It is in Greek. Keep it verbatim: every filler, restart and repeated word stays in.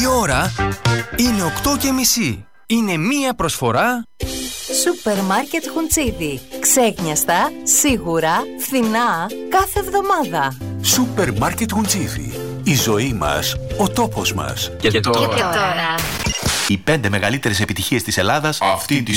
Η ώρα είναι οκτώ και μισή. Είναι μία προσφορά Σούπερ Μάρκετ Χουντσίδη. Ξέκνιαστα, σίγουρα, φθηνά, κάθε εβδομάδα. Σούπερ Μάρκετ Χουντσίδη. Η ζωή μας, ο τόπος μας. Και, και τώρα. Και τώρα. Οι πέντε μεγαλύτερες επιτυχίες της Ελλάδας αυτή τη